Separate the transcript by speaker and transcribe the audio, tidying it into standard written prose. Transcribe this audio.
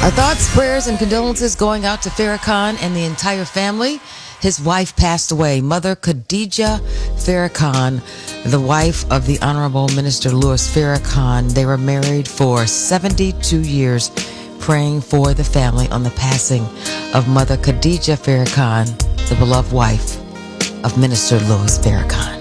Speaker 1: Our thoughts, prayers, and condolences going out to Farrakhan and the entire family. His wife passed away. Mother Khadija Farrakhan, the wife of the Honorable Minister Louis Farrakhan. They were married for 72 years, praying for the family on the passing of Mother Khadija Farrakhan, the beloved wife of Minister Louis Farrakhan.